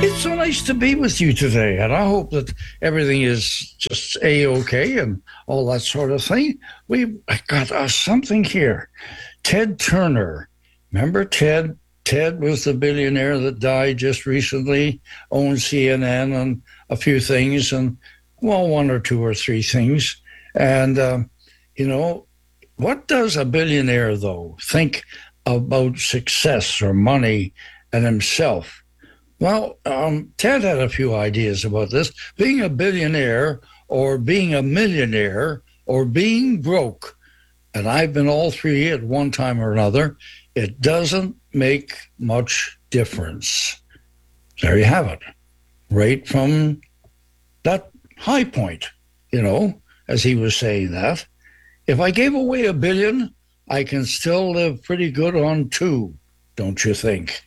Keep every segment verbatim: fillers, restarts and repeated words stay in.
It's so nice to be with you today, and I hope that everything is just a-okay and all that sort of thing. We I got uh, something here. Ted Turner. Remember Ted? Ted was the billionaire that died just recently, owned C N N and a few things, and, well, one or two or three things. And, uh, you know, what does a billionaire, though, think about success or money and himself? Well, um, Ted had a few ideas about this. Being a billionaire or being a millionaire or being broke, and I've been all three at one time or another, it doesn't make much difference. There you have it. Right from that high point, you know, as he was saying that. If I gave away a billion, I can still live pretty good on two, don't you think?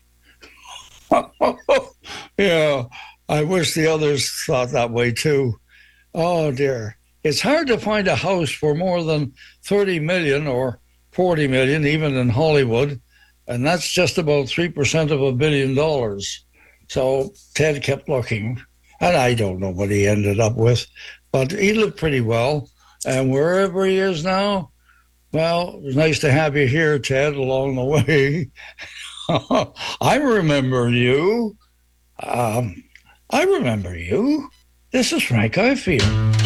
Yeah, I wish the others thought that way too. Oh dear. It's hard to find a house for more than thirty million or forty million, even in Hollywood, and that's just about three percent of a billion dollars. So Ted kept looking, and I don't know what he ended up with, but he lived pretty well. And wherever he is now, well, it was nice to have you here, Ted, along the way. I remember you. Um, I remember you. This is Frank Ifield.